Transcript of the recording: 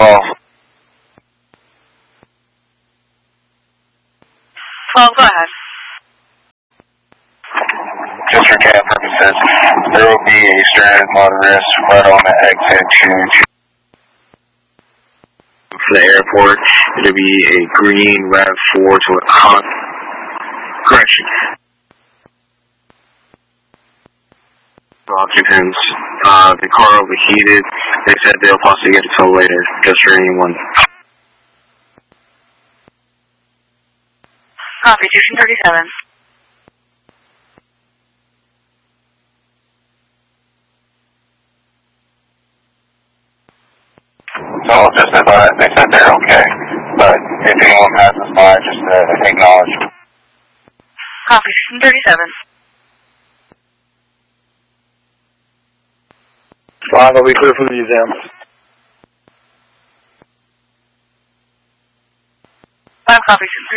call. 12, go ahead. Just for CAD purposes, there will be a stranded motorist right on the exit to the airport. It'll be a green RAV4 to a correction. Occupants. The car overheated. They said they'll possibly get it till later, just for anyone. Copy, Station 37. So just advise, they said they're okay, but if anyone passes by, just acknowledge. Copy, Station 37. 5, I'll be clear for the museum. 5, copy, Station